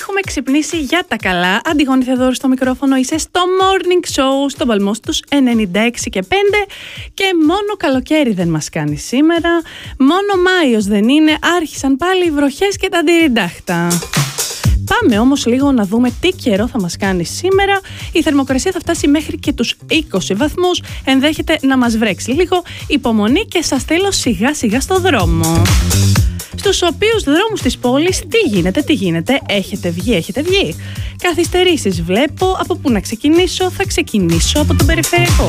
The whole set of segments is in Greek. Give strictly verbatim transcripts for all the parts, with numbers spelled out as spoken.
Έχουμε ξυπνήσει για τα καλά. Αντιγόνη Θεοδόρου στο μικρόφωνο. Είσαι στο Morning Show, στον παλμό τους ενενήντα έξι και πέντε. Και μόνο καλοκαίρι δεν μας κάνει σήμερα. Μόνο Μάιος δεν είναι. Άρχισαν πάλι οι βροχές και τα ντυριντάχτα. Πάμε όμως λίγο να δούμε τι καιρό θα μας κάνει σήμερα. Η θερμοκρασία θα φτάσει μέχρι και τους είκοσι βαθμούς. Ενδέχεται να μας βρέξει λίγο. Υπομονή και σας στέλνω σιγά σιγά στο δρόμο. Στους οποίους δρόμους της πόλης τι γίνεται, τι γίνεται, έχετε βγει, έχετε βγει. Καθυστερήσεις βλέπω, από πού να ξεκινήσω, θα ξεκινήσω από τον περιφερειακό.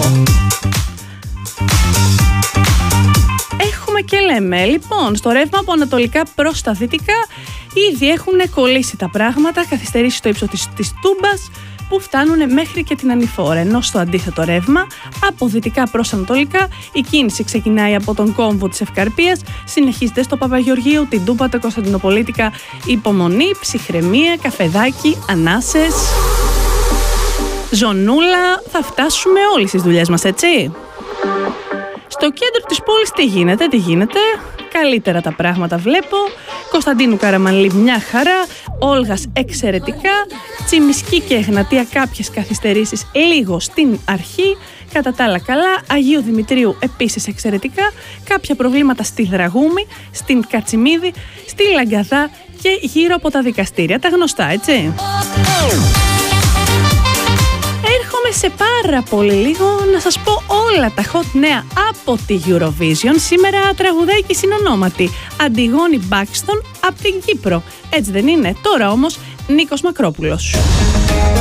Έχουμε και λέμε, λοιπόν, στο ρεύμα από ανατολικά προς τα δυτικά ήδη έχουν κολλήσει τα πράγματα, καθυστερήσεις στο ύψος της, της Τούμπας που φτάνουν μέχρι και την Ανηφόρα, ενώ στο αντίθετο ρεύμα από δυτικά προς ανατολικά η κίνηση ξεκινάει από τον κόμβο της Ευκαρπίας, συνεχίζεται στο Παπαγεωργίου, την Τούμπα, το Κωνσταντινοπολίτικα. Υπομονή, ψυχραιμία, καφεδάκι, ανάσες, ζωνούλα, θα φτάσουμε όλοι στις δουλειές μας, έτσι. Στο κέντρο της πόλης τι γίνεται, τι γίνεται, καλύτερα τα πράγματα βλέπω. Κωνσταντίνου Καραμανλή μια χαρά, Όλγας εξαιρετικά, Τσιμισκή και Εγνατία κάποιες καθυστερήσεις λίγο στην αρχή, κατά τα άλλα καλά, Αγίου Δημητρίου επίσης εξαιρετικά, κάποια προβλήματα στη Δραγούμη, στην Κατσιμίδη, στη Λαγκαδά και γύρω από τα δικαστήρια, τα γνωστά, έτσι. Έρχομαι σε πάρα πολύ λίγο να σας πω όλα τα hot νέα από τη Eurovision. Σήμερα τραγουδάει και η συνονόματη Αντιγόνη Μπάξτον από την Κύπρο. Έτσι δεν είναι? Τώρα όμως Νίκος Μακρόπουλος.